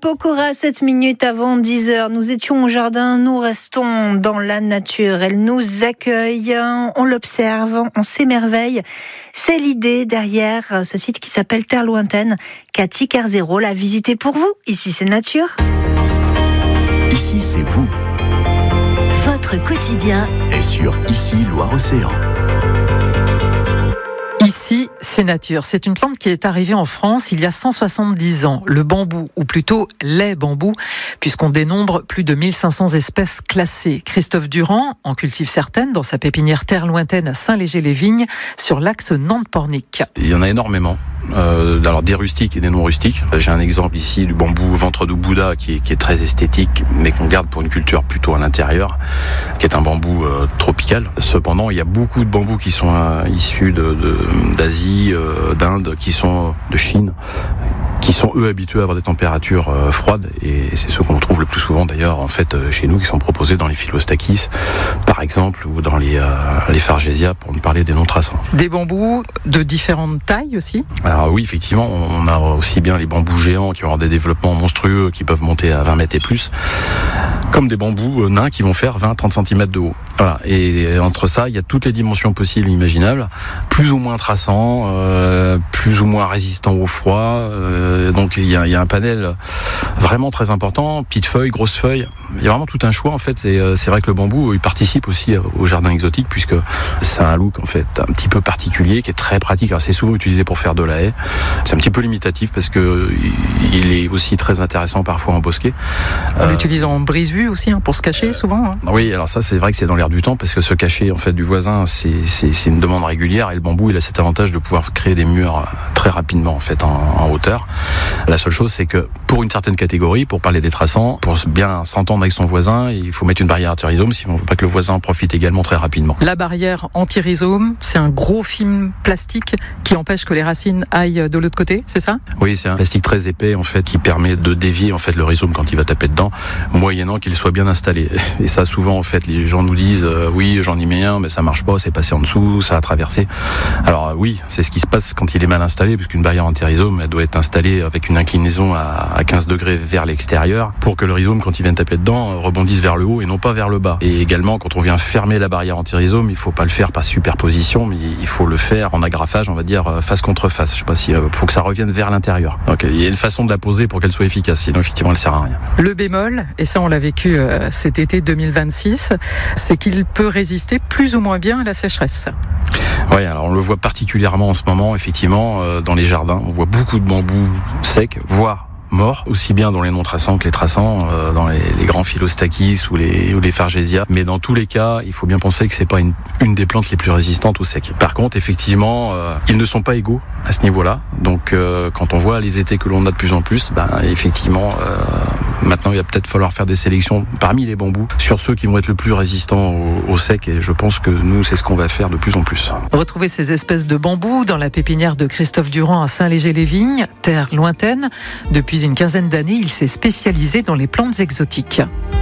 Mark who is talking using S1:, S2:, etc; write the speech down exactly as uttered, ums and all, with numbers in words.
S1: Pokora, sept minutes avant dix heures. Nous étions au jardin, nous restons dans la nature. Elle nous accueille, on l'observe, on s'émerveille. C'est l'idée derrière ce site qui s'appelle Terre Lointaine. Cathy Carzero l'a visité pour vous. Ici, c'est nature.
S2: Ici, c'est vous.
S3: Votre quotidien
S2: est sur Ici, Loire-Océan.
S4: Ici, c'est nature. C'est une plante qui est arrivée en France il y a cent soixante-dix ans. Le bambou, ou plutôt les bambous, puisqu'on dénombre plus de mille cinq cents espèces classées. Christophe Durand en cultive certaines dans sa pépinière Terre Lointaine à Saint-Léger-les-Vignes, sur l'axe Nantes-Pornic.
S5: Il y en a énormément. Euh, alors des rustiques et des non rustiques. J'ai un exemple ici du bambou ventre de Bouddha qui est, qui est très esthétique, mais qu'on garde pour une culture plutôt à l'intérieur, qui est un bambou euh, tropical. Cependant, il y a beaucoup de bambous qui sont euh, issus de, de, d'Asie, euh, d'Inde, qui sont de Chine, qui sont eux habitués à avoir des températures euh, froides, et c'est ceux qu'on trouve le plus souvent d'ailleurs en fait euh, chez nous, qui sont proposés dans les Philostachys par exemple, ou dans les, euh, les Fargesia, pour ne parler des non traçants.
S4: Des bambous de différentes tailles aussi?
S5: Alors oui, effectivement, on a aussi bien les bambous géants qui ont des développements monstrueux, qui peuvent monter à vingt mètres et plus, comme des bambous nains qui vont faire vingt à trente centimètres de haut. Voilà. Et entre ça, il y a toutes les dimensions possibles et imaginables, plus ou moins traçants, euh, plus ou moins résistants au froid. Euh, donc il y, a, il y a un panel vraiment très important, petites feuilles, grosses feuilles. Il y a vraiment tout un choix en fait. Et c'est vrai que le bambou, il participe aussi au jardin exotique, puisque c'est un look en fait un petit peu particulier, qui est très pratique. Alors c'est souvent utilisé pour faire de la haie. C'est un petit peu limitatif parce que il est aussi très intéressant parfois en bosquet.
S4: On euh, l'utilise en brise-vue aussi, hein, pour se cacher euh, souvent. Hein.
S5: Oui, alors ça c'est vrai que c'est dans l'air du temps, parce que se cacher en fait du voisin, c'est, c'est, c'est une demande régulière, et le bambou il a cet avantage de pouvoir créer des murs très rapidement en fait en, en hauteur. La seule chose, c'est que pour une certaine catégorie, pour parler des traçants, pour bien s'entendre avec son voisin, il faut mettre une barrière anti-rhizome si on ne veut pas que le voisin en profite également très rapidement.
S4: La barrière anti-rhizome, c'est un gros film plastique qui empêche que les racines aillent de l'autre côté, c'est ça?
S5: Oui, c'est un plastique très épais en fait qui permet de dévier en fait le rhizome quand il va taper dedans, moyennant qu'il soit bien installé. Et ça, souvent en fait, les gens nous disent euh, oui, j'en y mets un, mais ça marche pas, c'est passé en dessous, ça a traversé. Alors euh, oui, c'est ce qui se passe quand il est mal installé, puisqu'une barrière anti-rhizome, elle doit être installée avec une inclinaison à, à quinze degrés vers l'extérieur, pour que le rhizome, quand il vient taper dedans, rebondisse vers le haut et non pas vers le bas. Et également, quand on vient fermer la barrière anti-rhizome, il faut pas le faire par superposition, mais il faut le faire en agrafage, on va dire face contre face. Je sais pas si, euh, faut que ça revienne vers l'intérieur. Donc il y a une façon de la poser pour qu'elle soit efficace, sinon effectivement elle sert à rien.
S4: Le bémol, et ça on l'a vécu euh, cet été deux mille vingt-six, c'est qu'il peut résister plus ou moins bien à la sécheresse.
S5: Oui, alors on le voit particulièrement en ce moment, effectivement, euh, dans les jardins. On voit beaucoup de bambous secs, voire morts, aussi bien dans les non traçants que les traçants, euh, dans les, les grands Philostachys ou les, ou les Fargesia. Mais dans tous les cas, il faut bien penser que c'est pas une, une des plantes les plus résistantes au sec. Par contre, effectivement, euh, ils ne sont pas égaux à ce niveau-là. Donc, euh, quand on voit les étés que l'on a de plus en plus, ben effectivement, euh, maintenant il va peut-être falloir faire des sélections parmi les bambous sur ceux qui vont être le plus résistants au, au sec. Et je pense que nous, c'est ce qu'on va faire de plus en plus.
S4: Retrouvez ces espèces de bambous dans la pépinière de Christophe Durand à Saint-Léger-les-Vignes, Terre Lointaine. Depuis une quinzaine d'années, il s'est spécialisé dans les plantes exotiques.